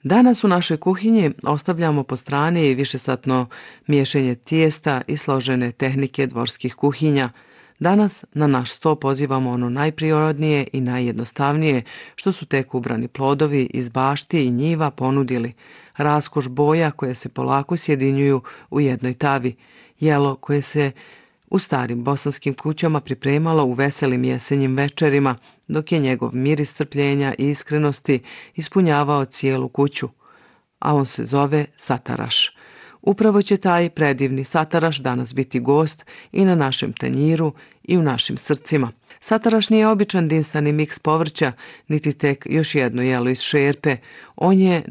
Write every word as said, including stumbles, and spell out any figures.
Danas u našoj kuhinji ostavljamo po strani i višesatno miješanje tijesta i složene tehnike dvorskih kuhinja. Danas na naš sto pozivamo ono najprirodnije i najjednostavnije što su tek ubrani plodovi iz bašti i njiva ponudili. Raskoš boja koje se polako sjedinjuju u jednoj tavi, jelo koje se u starim bosanskim kućama pripremalo u veselim jesenjim večerima, dok je njegov miris strpljenja i iskrenosti ispunjavao cijelu kuću, a on se zove sataraš. Upravo će taj predivni sataraš danas biti gost i na našem tanjiru i u našim srcima. Sataraš nije običan dinstani miks povrća, niti tek još jedno jelo iz šerpe. On je